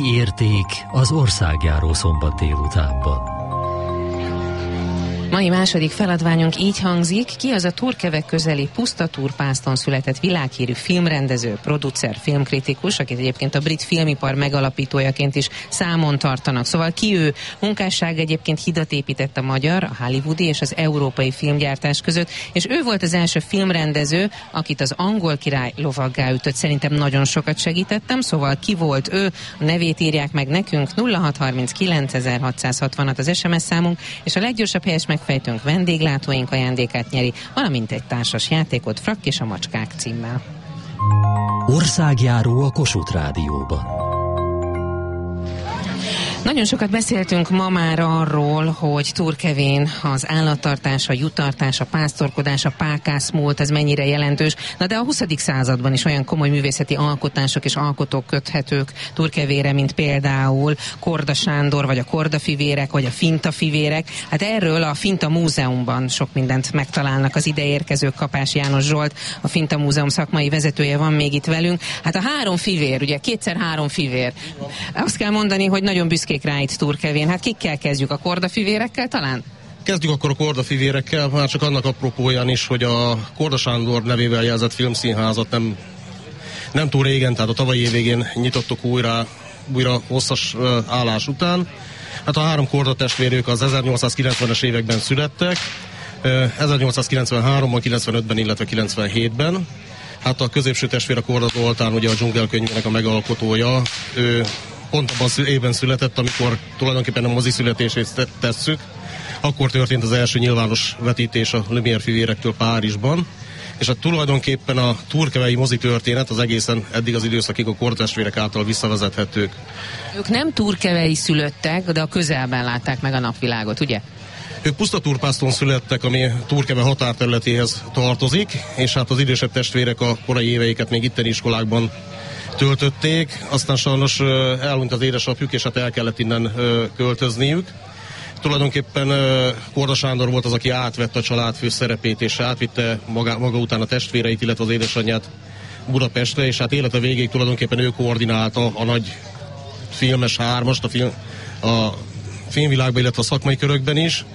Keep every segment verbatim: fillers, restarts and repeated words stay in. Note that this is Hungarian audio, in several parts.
érték az országjáró szombat délutánban. Mai második feladványunk így hangzik: ki az a Turkevek közeli Puszta Turpászton született világhírű filmrendező, producer, filmkritikus, akit egyébként a brit filmipar megalapítójaként is számon tartanak. Szóval ki ő? Munkásság egyébként hidat épített a magyar, a hollywoodi és az európai filmgyártás között, és ő volt az első filmrendező, akit az angol király lovaggá ütött. Szerintem nagyon sokat segítettem, szóval ki volt ő? A nevét írják meg nekünk. Nulla hat harminckilenc ezerhatszázhatvanhat az es em es számunk, és a leggyorsabb helyes meg fejtőnk vendéglátóink ajándékát nyeri, valamint egy társas játékot Frakk és a macskák címmel. Országjáró a Kossuth Rádióban. Nagyon sokat beszéltünk ma már arról, hogy Turkevén az állattartás, a jutartás, a pásztorkodás, a pákászmúlt, ez mennyire jelentős. Na de a huszadik században is olyan komoly művészeti alkotások és alkotók köthetők Turkevére, mint például Korda Sándor, vagy a Korda fivérek, vagy a Finta fivérek. Hát erről a Finta Múzeumban sok mindent megtalálnak az ide érkezők. Kapás János Zsolt, a Finta Múzeum szakmai vezetője van még itt velünk. Hát a három fivér, ugye kétszer három fivér. Azt kell mondani, hogy nagyon büszkék rá itt Turkevén. Hát kikkel kezdjük? A Korda fivérekkel talán? Kezdjük akkor a Korda fivérekkel, már csak annak apropóján is, hogy a Korda Sándor nevével jelzett filmszínházat nem, nem túl régen, tehát a tavalyi év végén nyitottuk újra, újra hosszas uh, állás után. Hát a három Korda testvérük az ezernyolcszázkilencvenes években születtek, uh, ezernyolcszázkilencvenháromban, kilencvenötben, illetve kilencvenhétben. Hát a középső testvér, a Korda Zoltán, ugye a Dzsungelkönyvének a megalkotója, ő pont abban az évben született, amikor tulajdonképpen a mozi születését tesszük. Akkor történt az első nyilvános vetítés a Lumière fivérektől Párizsban, és hát tulajdonképpen a turkevei mozi történet az egészen eddig az időszakig a Korda testvérek által visszavezethetők. Ők nem turkevei szülöttek, de a közelben látták meg a napvilágot, ugye? Ők Puszta Turpászton születtek, ami Turkeve határterületéhez tartozik, és hát az idősebb testvérek a korai éveiket még itteni iskolákban töltötték, aztán sajnos elhunyt az édesapjuk, és hát el kellett innen költözniük. Tulajdonképpen Korda Sándor volt az, aki átvette a családfő szerepét, és átvitte maga, maga után a testvéreit, illetve az édesanyját Budapestre, és hát élete végéig tulajdonképpen ő koordinálta a nagy filmes hármast a, film, a filmvilágban, illetve a szakmai körökben is.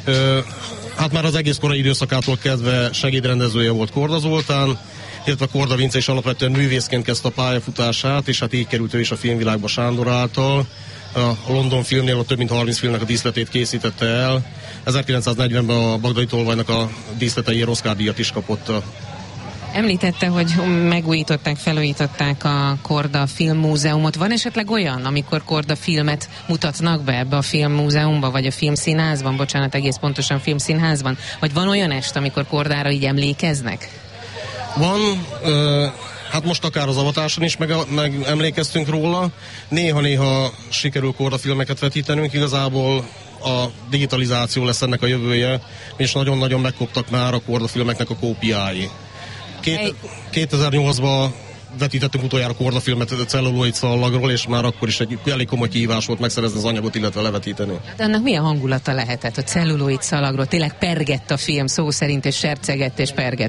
Hát már az egész korai időszakától kezdve segédrendezője volt Korda Zoltán, illetve Korda Vince is alapvetően művészként kezdte a pályafutását, és hát így került ő is a filmvilágba Sándor által. A London filmnél a több mint harminc filmnek a díszletét készítette el. ezerkilencszáznegyvenben a Bagdadi Tolvajnak a díszleteiért Oscar-díjat is kapott. Említette, hogy megújították, felújították a Korda Filmmúzeumot. Van esetleg olyan, amikor Korda filmet mutatnak be ebbe a filmmúzeumba, vagy a filmszínházban, bocsánat, egész pontosan filmszínházban? Vagy van olyan est, amikor Kordára így emlékeznek? Van, ö, hát most akár az avatáson is meg, meg emlékeztünk róla. Néha-néha sikerül Korda filmeket vetítenünk, igazából a digitalizáció lesz ennek a jövője, és nagyon-nagyon megkoptak már a Korda filmeknek a kópiái. Két, kétezer-nyolcban vetítettünk utoljára Korda filmet celluloid szallagról, és már akkor is egy elég komoly kihívás volt megszerezni az anyagot, illetve levetíteni. De annak milyen hangulata lehetett a celluloid szalagról? Tényleg pergett a film szó szerint, és sercegett és pergett.